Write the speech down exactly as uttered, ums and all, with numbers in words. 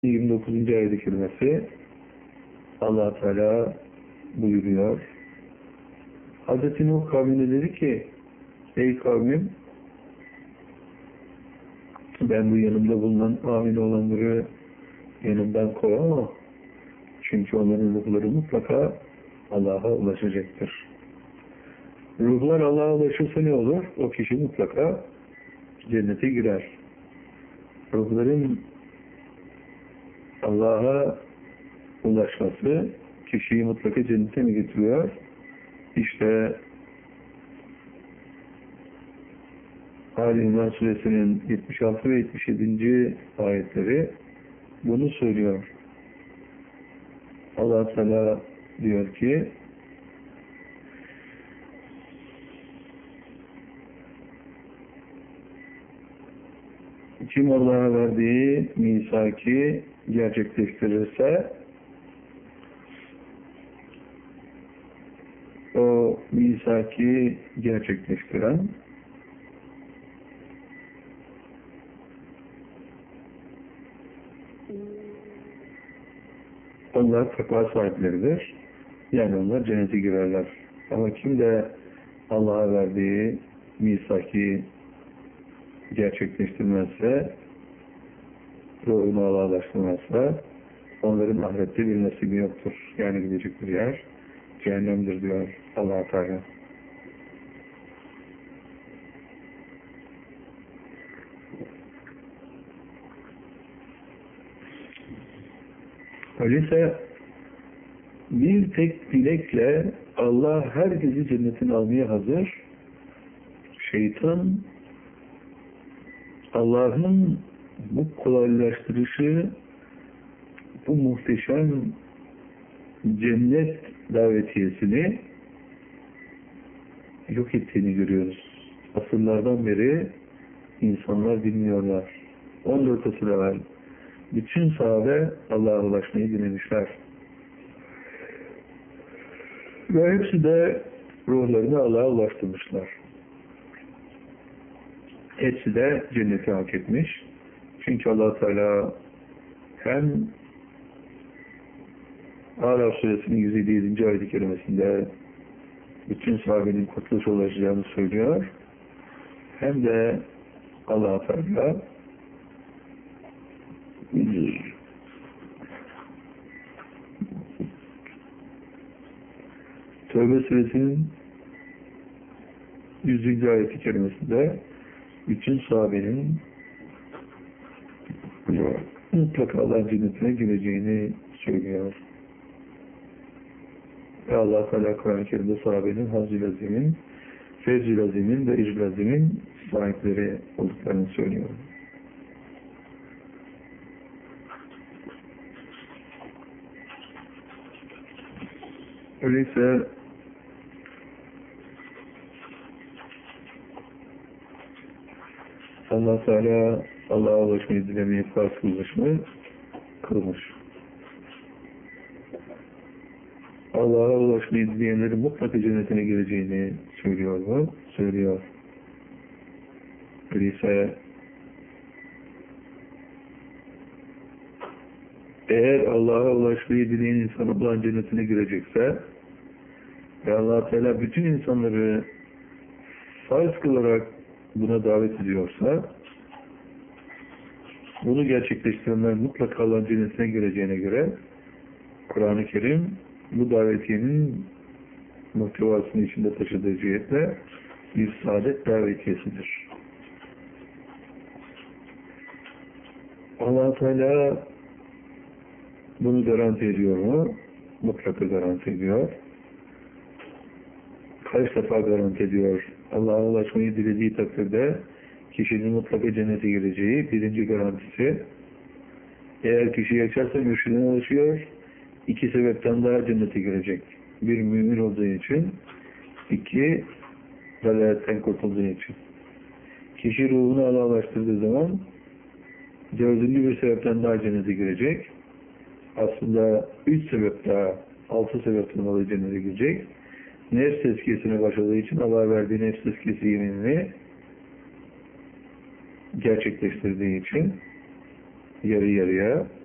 yirmi dokuzuncu ayet-i kerimesi Allah Teala buyuruyor. Hazreti Nuh kavmine dedi ki, ey kavmim, ben bu yanımda bulunan amil olanları yanımdan koyamam. Çünkü onların ruhları mutlaka Allah'a ulaşacaktır. Ruhlar Allah'a ulaşırsa ne olur? O kişi mutlaka cennete girer. Ruhların Allah'a ulaşması kişiyi mutlaka cennete mi getiriyor? İşte Ali İmran Suresinin yetmiş altı ve yetmiş yedinci ayetleri bunu söylüyor. Allah Teala diyor ki, kim Allah'a verdiği misaki gerçekleştirirse o misaki gerçekleştiren onlar takva sahipleridir. Yani onlar cennete girerler. Ama kim de Allah'a verdiği misaki gerçekleştirmezse, ruhunu Allah'a ulaştırmazsa onların ahirette bir nasibi yoktur. Yani gidecekleri yer cehennemdir diyor Allah Teala. Öyleyse bir tek dilekle Allah herkesi cennetine almaya hazır. Şeytan Allah'ın bu kolaylaştırışı, bu muhteşem cennet davetiyesini yok ettiğini görüyoruz. Asırlardan beri insanlar bilmiyorlar. on dört asır evvel bütün sahabe Allah'a ulaşmayı dilemişler. Ve hepsi de ruhlarını Allah'a ulaştırmışlar. Hepsi de cenneti hak etmiş. Çünkü Allah Teala hem Araf Suresinin yüz elli yedinci ayet-i kerimesinde bütün sahabenin kurtuluş olacağını söylüyor. Hem de Allah Teala Tövbe Suresinin yüzüncü ayet-i kerimesinde bütün sahabenin mutlaka Allah'ın cennetine gireceğini söylüyor. Ve Allah Teala Kur'an-ı Kerim'de sahabenin Hazr-ı Lazim'in, Fevz-i Lazim'in ve İcr-i Lazim'in sahipleri olduklarını söylüyor. Öyleyse Allah Teala Allah'a ulaşmayı dilemeyi farz kılmış mı? Kılmış. Allah'a ulaşmayı dileyenlerin mutlaka cennetine gireceğini söylüyor mu? Söylüyor. Öyleyse eğer Allah'a ulaşmayı dileyen insan Allah'ın cennetine girecekse ve Allah Teala bütün insanları farz kılarak buna davet ediyorsa, bunu gerçekleştirenler mutlaka Allah'ın cennetine gireceğine göre Kur'an-ı Kerim bu davetiyenin muhtevasını içinde taşıdığı cihetle bir saadet davetiyesidir. Allah Teala bunu garanti ediyor mu? Mutlaka garanti ediyor. Kaç defa garanti ediyor? Allah'a ulaşmayı dilediği takdirde kişinin mutlaka cennete gireceği birinci garantisi. Eğer kişi yaşarsa mürşidine ulaşıyor, iki sebepten daha cennete girecek. Bir, mümin olduğu için, iki, dalaletten kurtulduğu için. Kişi ruhunu Allah'a ulaştırdığı zaman dördüncü bir sebepten daha cennete girecek. Aslında üç sebep daha, altı sebepten dolayı cennete girecek. Nefs tezkiyesine başladığı için Allah'a verdiği nefs tezkiyesi yeminini gerçekleştirdiği için yarı yarıya